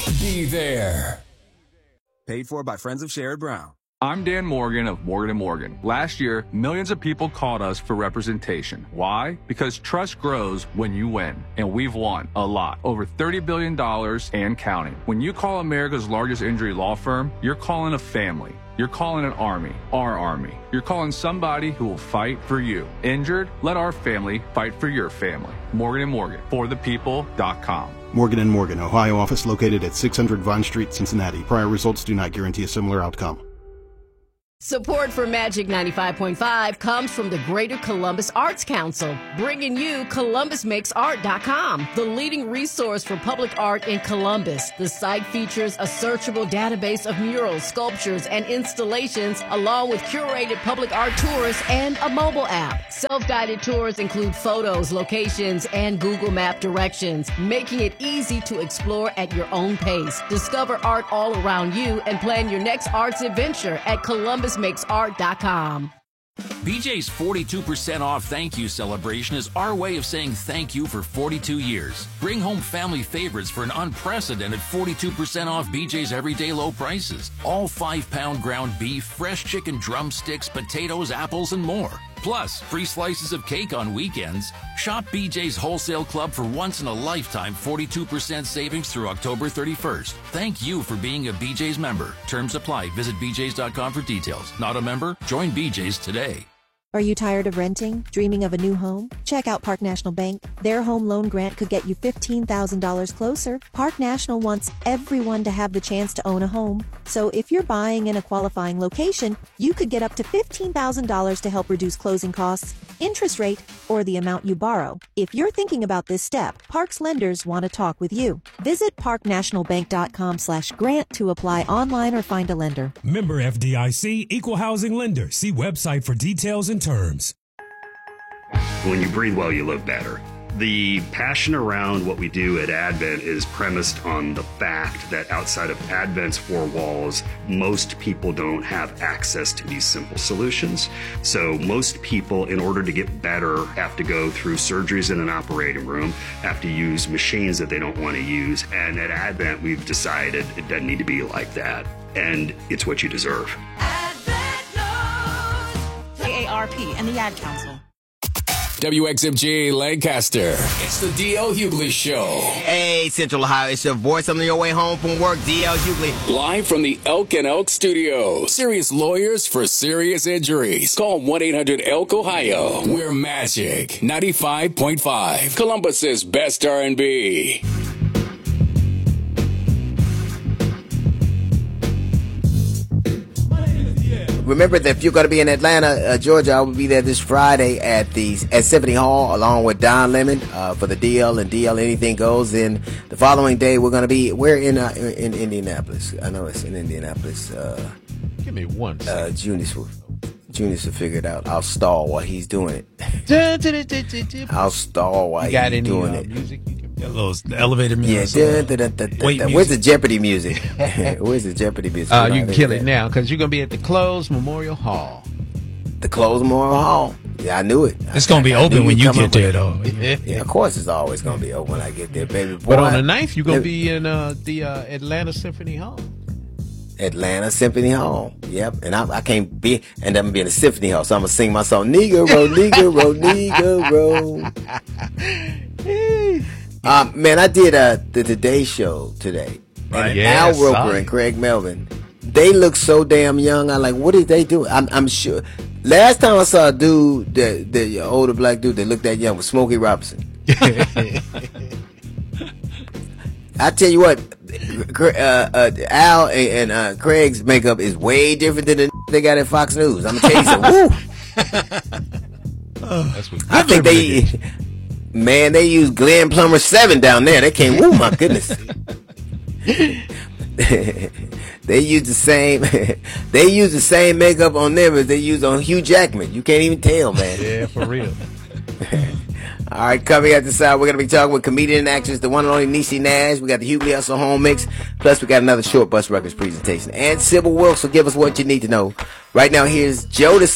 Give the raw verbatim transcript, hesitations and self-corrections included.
Be there. Paid for by Friends of Sherrod Brown. I'm Dan Morgan of Morgan and Morgan. Last year, millions of people called us for representation. Why? Because trust grows when you win. And we've won a lot. Over thirty billion dollars and counting. When you call America's largest injury law firm, you're calling a family. You're calling an army, our army. You're calling somebody who will fight for you. Injured? Let our family fight for your family. Morgan and Morgan, for the people dot com. Morgan and Morgan, Ohio office located at six hundred Vine Street, Cincinnati. Prior results do not guarantee a similar outcome. Support for Magic ninety-five point five comes from the Greater Columbus Arts Council, bringing you Columbus Makes Art dot com, the leading resource for public art in Columbus. The site features a searchable database of murals, sculptures, and installations, along with curated public art tours and a mobile app. Self-guided tours include photos, locations, and Google Map directions, making it easy to explore at your own pace. Discover art all around you and plan your next arts adventure at Columbus Makes Art dot com. B J's forty-two percent off thank you celebration is our way of saying thank you for forty-two years. Bring home family favorites for an unprecedented forty-two percent off B J's everyday low prices. All five pound ground beef, fresh chicken drumsticks, potatoes, apples, and more. Plus, free slices of cake on weekends. Shop B J's Wholesale Club for once-in-a-lifetime forty-two percent savings through October thirty-first. Thank you for being a B J's member. Terms apply. Visit B J's dot com for details. Not a member? Join B J's today. Are you tired of renting? Dreaming of a new home? Check out Park National Bank. Their home loan grant could get you fifteen thousand dollars closer. Park National wants everyone to have the chance to own a home. So if you're buying in a qualifying location, you could get up to fifteen thousand dollars to help reduce closing costs, interest rate, or the amount you borrow. If you're thinking about this step, Park's lenders want to talk with you. Visit park national bank dot com slash grant to apply online or find a lender. Member F D I C, Equal Housing Lender. See website for details and terms. When you breathe well, you live better. The passion around what we do at Advent is premised on the fact that outside of Advent's four walls, most people don't have access to these simple solutions. So most people, in order to get better, have to go through surgeries in an operating room, have to use machines that they don't want to use. And at Advent, we've decided it doesn't need to be like that. And it's what you deserve. A A R P and the Ad Council. W X M G Lancaster. It's the D L Hughley Show. Hey, Central Ohio, it's your voice on your way home from work, D L Hughley. Live from the Elk and Elk Studio. Serious lawyers for serious injuries. Call one eight hundred elk ohio. We're Magic ninety-five point five. Columbus's best R and B. Remember that if you're going to be in Atlanta, uh, Georgia, I will be there this Friday at the at Symphony Hall along with Don Lemon uh, for the D L and D L Anything Goes. Then the following day we're going to be we're in uh, in Indianapolis. I know it's in Indianapolis. Uh, Give me one. Uh, Junius will Junius will figure it out. I'll stall while he's doing it. I'll stall while you got he's any, doing uh, it. Music? A little elevator music. Yeah, da, da, da, da, Wait, da. Where's the Jeopardy music? Where's the Jeopardy music? Uh, you can kill it now because you're going to be at the Closed Memorial Hall. The Closed Memorial Hall? Yeah, I knew it. It's going to be I, open I when you get there, it. though. Yeah, yeah, of course it's always going to be open when I get there, baby. Boy, but on the ninth, you're going to be in uh, the uh, Atlanta Symphony Hall. Atlanta Symphony Hall. Yep. And I, I can't be, and I'm going to be in the Symphony Hall, so I'm going to sing my song, Negro, Negro, Negro. Um, man, I did uh, the Today Show today. Right. And Yeah, Al Roker sorry. and Craig Melvin, they look so damn young. I'm like, what did they do? I'm, I'm sure. Last time I saw a dude, the, the older black dude that looked that young, was Smokey Robinson. I tell you what, uh, uh, Al and uh, Craig's makeup is way different than the they got at Fox News. I'm gonna tell you something. Woo! That's what I think they, man, they use Glenn Plummer seven down there. They can't. Woo, my goodness. They use the same. They use the same makeup on them as they use on Hugh Jackman. You can't even tell, man. Yeah, for real. All right, coming at the side, we're going to be talking with comedian and actress, the one and only Niecy Nash. We got the Hughley Hustle Home Mix. Plus, we got another Short Bus Records presentation. And Sybil Wilkes will give us what you need to know. Right now, here's Jodeci.